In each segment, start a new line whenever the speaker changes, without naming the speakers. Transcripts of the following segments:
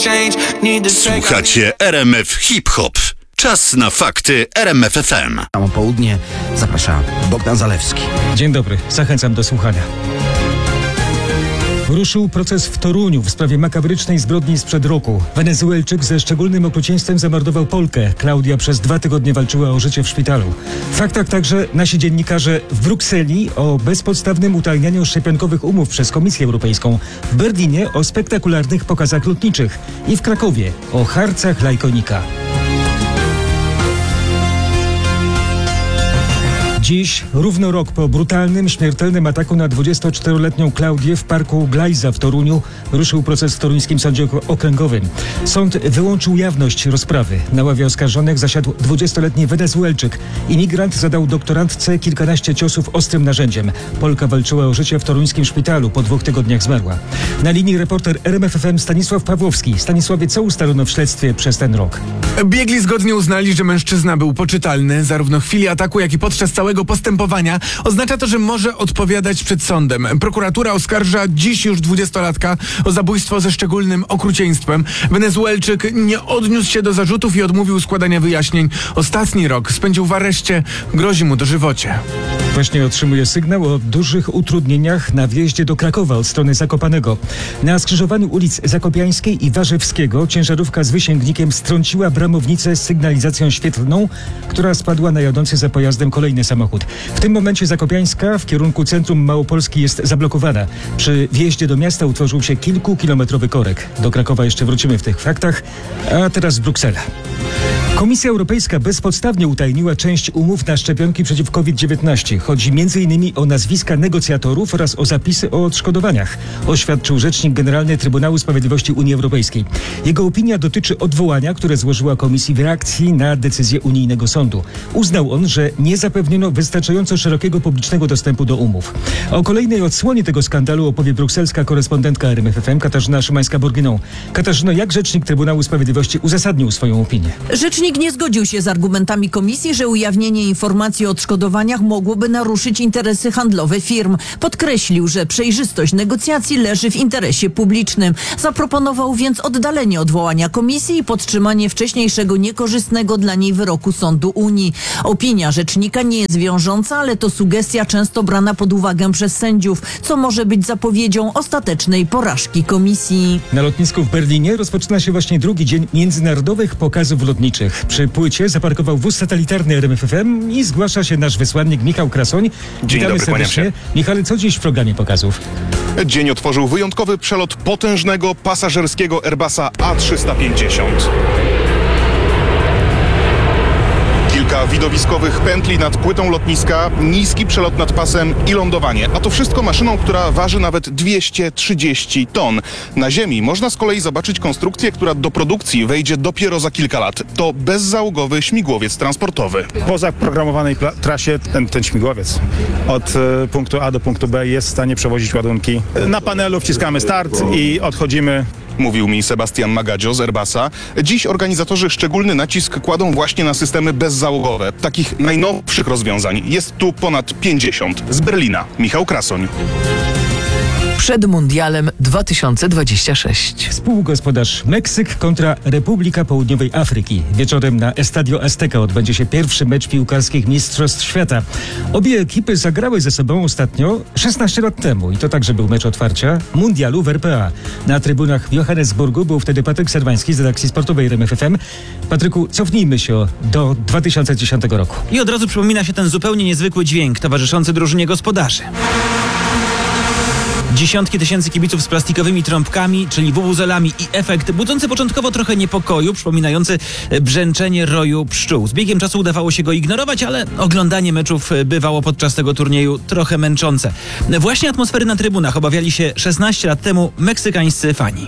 Słuchacie RMF Hip Hop. Czas na fakty RMF FM.
O południe zaprasza Bogdan Zalewski.
Dzień dobry, zachęcam do słuchania. Ruszył proces w Toruniu w sprawie makabrycznej zbrodni sprzed roku. Wenezuelczyk ze szczególnym okrucieństwem zamordował Polkę. Klaudia przez 2 tygodnie walczyła o życie w szpitalu. W faktach także nasi dziennikarze w Brukseli o bezpodstawnym utajnianiu szczepionkowych umów przez Komisję Europejską. W Berlinie o spektakularnych pokazach lotniczych. I w Krakowie o harcach Lajkonika. Dziś, równo rok po brutalnym, śmiertelnym ataku na 24-letnią Klaudię w parku Glajza w Toruniu, ruszył proces w toruńskim sądzie okręgowym. Sąd wyłączył jawność rozprawy. Na ławie oskarżonych zasiadł 20-letni Wenezuelczyk. Imigrant zadał doktorantce kilkanaście ciosów ostrym narzędziem. Polka walczyła o życie w toruńskim szpitalu. Po 2 tygodniach zmarła. Na linii reporter RMF FM Stanisław Pawłowski. Stanisławie, co ustalono w śledztwie przez ten rok?
Biegli zgodnie uznali, że mężczyzna był poczytalny zarówno w chwili ataku, jak i podczas całego postępowania. Oznacza to, że może odpowiadać przed sądem. Prokuratura oskarża dziś już 20-latka o zabójstwo ze szczególnym okrucieństwem. Wenezuelczyk nie odniósł się do zarzutów i odmówił składania wyjaśnień. Ostatni rok spędził w areszcie. Grozi mu dożywocie.
Właśnie otrzymuje sygnał o dużych utrudnieniach na wjeździe do Krakowa od strony Zakopanego. Na skrzyżowaniu ulic Zakopiańskiej i Warzywskiego ciężarówka z wysięgnikiem strąciła bramownicę z sygnalizacją świetlną, która spadła na jadący za pojazdem kolejny samochód. W tym momencie Zakopiańska w kierunku centrum Małopolski jest zablokowana. Przy wjeździe do miasta utworzył się kilkukilometrowy korek. Do Krakowa jeszcze wrócimy w tych faktach, a teraz z Bruksela. Komisja Europejska bezpodstawnie utajniła część umów na szczepionki przeciw COVID-19. Chodzi m.in. o nazwiska negocjatorów oraz o zapisy o odszkodowaniach, oświadczył rzecznik Generalny Trybunału Sprawiedliwości Unii Europejskiej. Jego opinia dotyczy odwołania, które złożyła Komisji w reakcji na decyzję unijnego sądu. Uznał on, że nie zapewniono wystarczająco szerokiego publicznego dostępu do umów. O kolejnej odsłonie tego skandalu opowie brukselska korespondentka RMF FM Katarzyna Szymańska-Borginą. Katarzyno, jak rzecznik Trybunału Sprawiedliwości uzasadnił swoją opinię?
Rzecznik nie zgodził się z argumentami komisji, że ujawnienie informacji o odszkodowaniach mogłoby naruszyć interesy handlowe firm. Podkreślił, że przejrzystość negocjacji leży w interesie publicznym. Zaproponował więc oddalenie odwołania komisji i podtrzymanie wcześniejszego niekorzystnego dla niej wyroku Sądu Unii. Opinia rzecznika nie jest wiążąca, ale to sugestia często brana pod uwagę przez sędziów, co może być zapowiedzią ostatecznej porażki komisji.
Na lotnisku w Berlinie rozpoczyna się właśnie drugi dzień międzynarodowych pokazów lotniczych. Przy płycie zaparkował wóz satelitarny RMF FM i zgłasza się nasz wysłannik Michał Krasoń.
Dzień dobry, kłaniam się.
Michale, co dziś w programie pokazów?
Dzień otworzył wyjątkowy przelot potężnego pasażerskiego Airbusa A350. Kilka widowiskowych pętli nad płytą lotniska, niski przelot nad pasem i lądowanie. A to wszystko maszyną, która waży nawet 230 ton. Na ziemi można z kolei zobaczyć konstrukcję, która do produkcji wejdzie dopiero za kilka lat. To bezzałogowy śmigłowiec transportowy.
Po zaprogramowanej trasie ten śmigłowiec od punktu A do punktu B jest w stanie przewozić ładunki. Na panelu wciskamy start i odchodzimy.
Mówił mi Sebastian Magadzio z Airbusa. Dziś organizatorzy szczególny nacisk kładą właśnie na systemy bezzałogowe. Takich najnowszych rozwiązań jest tu ponad 50. Z Berlina Michał Krasoń.
Przed Mundialem 2026.
Współgospodarz Meksyk kontra Republika Południowej Afryki. Wieczorem na Estadio Azteca odbędzie się pierwszy mecz piłkarskich Mistrzostw Świata. Obie ekipy zagrały ze sobą ostatnio 16 lat temu i to także był mecz otwarcia Mundialu w RPA. Na trybunach w Johannesburgu był wtedy Patryk Serwański z redakcji sportowej RMF FM. Patryku, cofnijmy się do 2010 roku.
I od razu przypomina się ten zupełnie niezwykły dźwięk towarzyszący drużynie gospodarzy. Dziesiątki tysięcy kibiców z plastikowymi trąbkami, czyli wuwuzelami i efekt budzący początkowo trochę niepokoju, przypominający brzęczenie roju pszczół. Z biegiem czasu udawało się go ignorować, ale oglądanie meczów bywało podczas tego turnieju trochę męczące. Właśnie atmosfery na trybunach obawiali się 16 lat temu meksykańscy fani.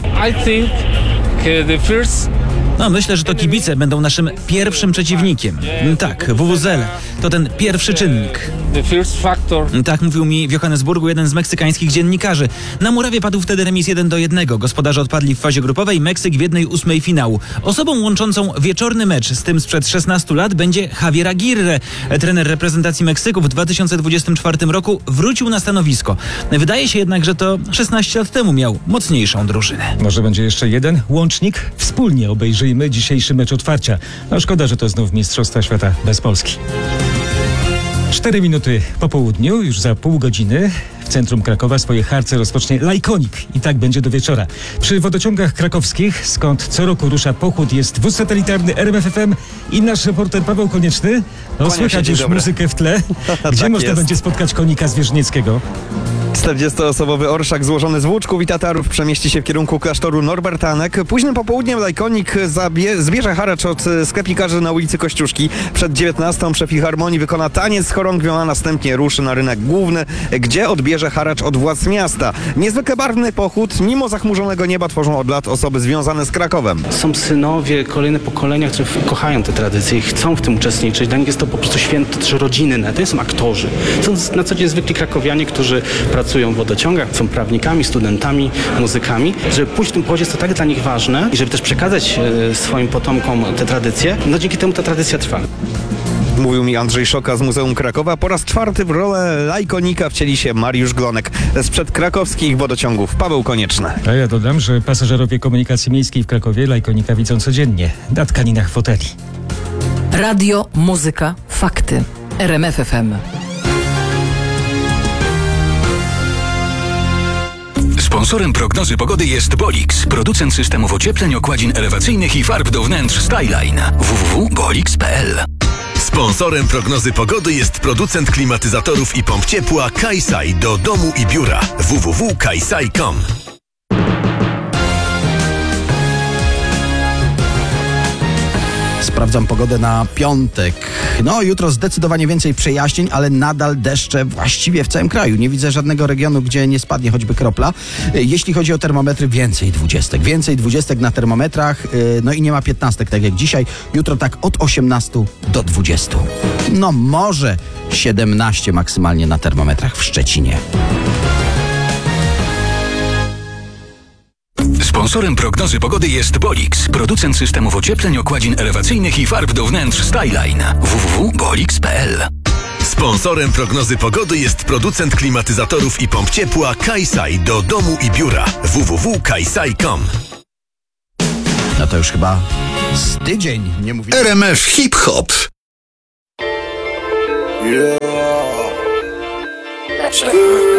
Myślę, że to kibice będą naszym pierwszym przeciwnikiem. Tak, wuwuzele to ten pierwszy czynnik.
The first factor.
Tak mówił mi w Johannesburgu jeden z meksykańskich dziennikarzy. Na murawie padł wtedy remis 1-1. Gospodarze odpadli w fazie grupowej, Meksyk w 1/8 finału. Osobą łączącą wieczorny mecz z tym sprzed 16 lat będzie Javier Aguirre. Trener reprezentacji Meksyku w 2024 roku wrócił na stanowisko. Wydaje się jednak, że to 16 lat temu miał mocniejszą drużynę.
Może będzie jeszcze jeden łącznik? Wspólnie obejrzyjmy dzisiejszy mecz otwarcia. No szkoda, że to znów Mistrzostwa Świata bez Polski. 4 minuty po południu, już za pół godziny w centrum Krakowa swoje harce rozpocznie Lajkonik i tak będzie do wieczora. Przy wodociągach krakowskich, skąd co roku rusza pochód, jest wóz satelitarny RMF FM i nasz reporter Paweł Konieczny. No, słychać już muzykę w tle. Gdzie
Tak
można
jest.
będzie spotkać konika zwierzchnieckiego?
40-osobowy orszak złożony z włóczków i tatarów przemieści się w kierunku klasztoru Norbertanek. Późnym popołudniem Lajkonik zbierze haracz od sklepikarzy na ulicy Kościuszki. Przed 19 przy Filharmonii wykona taniec z chorągwią, a następnie ruszy na rynek główny, gdzie odbierze haracz od władz miasta. Niezwykle barwny pochód, mimo zachmurzonego nieba, tworzą od lat osoby związane z Krakowem.
Są synowie, kolejne pokolenia, które kochają te tradycje i chcą w tym uczestniczyć. Dla nich jest to po prostu święto też rodzinne. To nie są aktorzy. Są na co dzień zwykli krakowianie, którzy pracują w wodociągach, są prawnikami, studentami, muzykami. Żeby pójść w tym pochodzie jest to tak dla nich ważne i żeby też przekazać swoim potomkom te tradycje, no dzięki temu ta tradycja trwa.
Mówił mi Andrzej Szoka z Muzeum Krakowa. Po raz 4 w rolę Lajkonika wcieli się Mariusz Glonek. Sprzed krakowskich wodociągów Paweł Konieczny.
A ja dodam, że pasażerowie komunikacji miejskiej w Krakowie Lajkonika widzą codziennie na tkaninach foteli.
Radio, muzyka, fakty. RMF FM.
Sponsorem prognozy pogody jest Bolix, producent systemów ociepleń, okładzin elewacyjnych i farb do wnętrz Styline. www.bolix.pl.
Sponsorem prognozy pogody jest producent klimatyzatorów i pomp ciepła Kaisai do domu i biura. www.kaisai.com.
Sprawdzam pogodę na piątek. No, jutro zdecydowanie więcej przejaśnień, ale nadal deszcze właściwie w całym kraju. Nie widzę żadnego regionu, gdzie nie spadnie choćby kropla. Jeśli chodzi o termometry, więcej 20. Więcej 20 na termometrach, no i nie ma 15, tak jak dzisiaj. Jutro tak od 18 do 20. No może 17 maksymalnie na termometrach w Szczecinie.
Sponsorem prognozy pogody jest Bolix, producent systemów ociepleń, okładzin elewacyjnych i farb do wnętrz Styline. www.bolix.pl.
Sponsorem prognozy pogody jest producent klimatyzatorów i pomp ciepła Kaisai do domu i biura. www.kaisai.com.
No to już chyba z tydzień nie mówię.
RMF Hip Hop.
Yeah.